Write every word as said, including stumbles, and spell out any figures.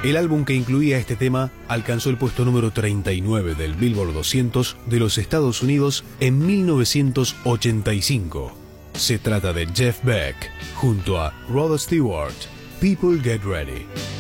El álbum que incluía este tema alcanzó el puesto número treinta y nueve del Billboard doscientos de los Estados Unidos en mil novecientos ochenta y cinco. Se trata de Jeff Beck junto a Rod Stewart, People Get Ready.